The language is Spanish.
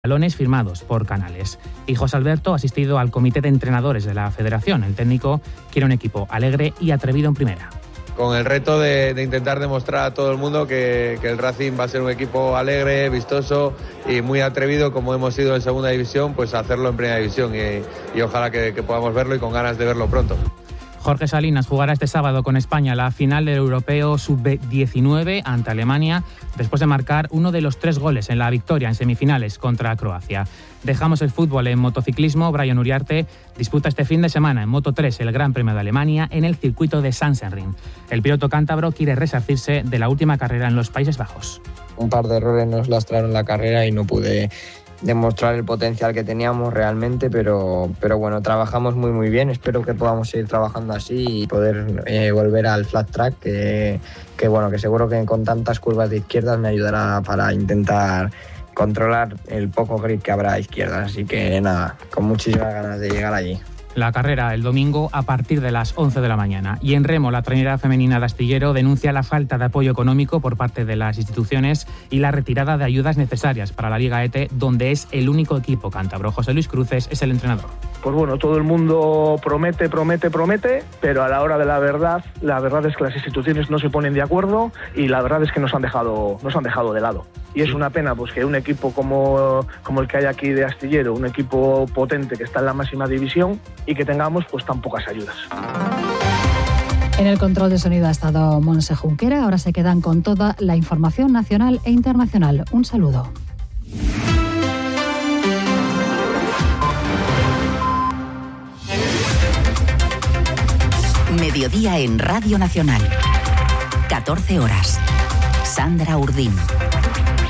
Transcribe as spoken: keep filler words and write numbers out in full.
balones firmados por Canales. Y José Alberto ha asistido al comité de entrenadores de la Federación. El técnico quiere un equipo alegre y atrevido en primera. Con el reto de, de intentar demostrar a todo el mundo que, que el Racing va a ser un equipo alegre, vistoso y muy atrevido, como hemos sido en segunda división, pues hacerlo en primera división y, y ojalá que, que podamos verlo y con ganas de verlo pronto. Jorge Salinas jugará este sábado con España la final del Europeo sub diecinueve ante Alemania, después de marcar uno de los tres goles en la victoria en semifinales contra Croacia. Dejamos el fútbol en motociclismo. Brian Uriarte disputa este fin de semana en Moto tres el Gran Premio de Alemania en el circuito de Sachsenring. El piloto cántabro quiere resarcirse de la última carrera en los Países Bajos. Un par de errores nos lastraron la carrera y no pude demostrar el potencial que teníamos realmente, pero, pero bueno, trabajamos muy muy bien. Espero que podamos seguir trabajando así y poder eh, volver al flat track, que, que bueno, que seguro que con tantas curvas de izquierdas me ayudará para intentar controlar el poco grip que habrá a izquierdas. Así que nada, con muchísimas ganas de llegar allí. La carrera el domingo a partir de las once de la mañana. Y en remo, la trainera femenina de Astillero denuncia la falta de apoyo económico por parte de las instituciones y la retirada de ayudas necesarias para la Liga E T E, donde es el único equipo cántabro. José Luis Cruces es el entrenador. Pues bueno, todo el mundo promete, promete, promete, pero a la hora de la verdad, la verdad es que las instituciones no se ponen de acuerdo y la verdad es que nos han dejado, nos han dejado de lado. Y es una pena pues que un equipo como, como el que hay aquí de Astillero, un equipo potente que está en la máxima división, y que tengamos pues tan pocas ayudas. En el control de sonido ha estado Monse Junquera. Ahora se quedan con toda la información nacional e internacional. Un saludo. Mediodía en Radio Nacional. catorce horas. Sandra Urdín.